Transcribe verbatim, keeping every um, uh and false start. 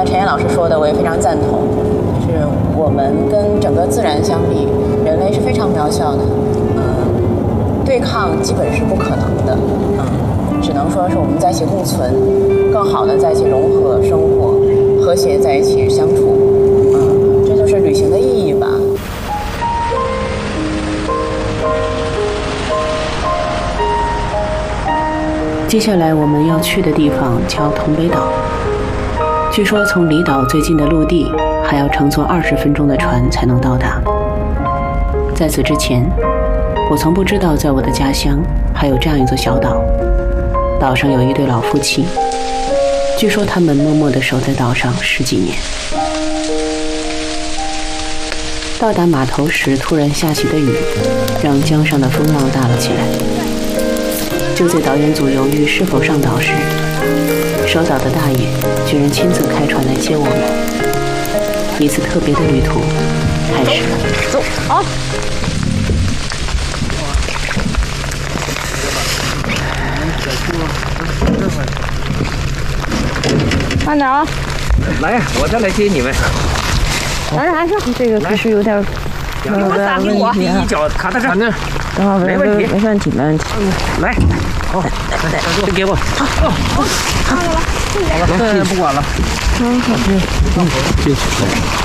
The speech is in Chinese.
才陈岩老师说的，我也非常赞同，就是我们跟整个自然相比，人类是非常渺小的，嗯，对抗基本是不可能的，嗯，只能说是我们在一起共存，更好的在一起融合生活，和谐在一起相处，嗯，这就是旅行的意义吧。 接下来我们要去的地方叫桐北岛，据说从离岛最近的陆地还要乘坐二十分钟的船才能到达。在此之前，我从不知道在我的家乡还有这样一座小岛，岛上有一对老夫妻，据说他们默默地守在岛上十几年。到达码头时，突然下起的雨让江上的风浪大了起来。就在导演组犹豫是否上岛时，守岛的大爷居然亲自开船来接我们，一次特别的旅途开始了。 走，好。慢点啊！ 来，我再来接你们。 来来上， 这个可是有点有点问题啊！第一脚卡在这儿， 等会儿没问题， 没问题，没问题。 来，好，这给我。好，好，好了，好了，不管了。 嗯，好， 进去。